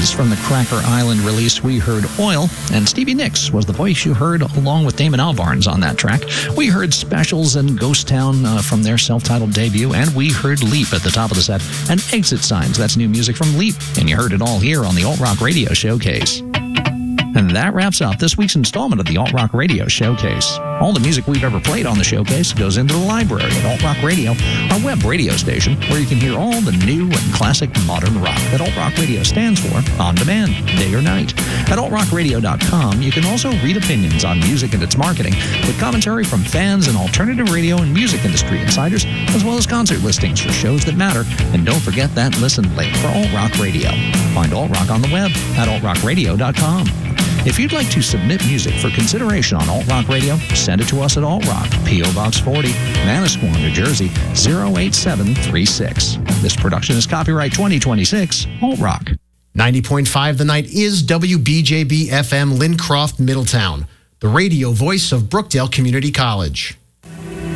Voices from the Cracker Island release, we heard Oil, and Stevie Nicks was the voice you heard along with Damon Albarn's on that track. We heard Specials and Ghost Town from their self-titled debut, and we heard Leap at the top of the set, and Exit Signs, that's new music from Leap, and you heard it all here on the Alt Rock Radio Showcase. And that wraps up this week's installment of the Alt Rock Radio Showcase. All the music we've ever played on the showcase goes into the library at Alt Rock Radio, our web radio station, where you can hear all the new and classic modern rock that Alt Rock Radio stands for on demand, day or night. At altrockradio.com, you can also read opinions on music and its marketing, with commentary from fans and alternative radio and music industry insiders, as well as concert listings for shows that matter. And don't forget that listen link for Alt Rock Radio. Find Alt Rock on the web at altrockradio.com. If you'd like to submit music for consideration on Alt Rock Radio, send it to us at Alt Rock, P.O. Box 40, Manasquan, New Jersey, 08736. This production is copyright 2026, Alt Rock. 90.5 The Night is WBJB FM Lincroft, Middletown, the radio voice of Brookdale Community College.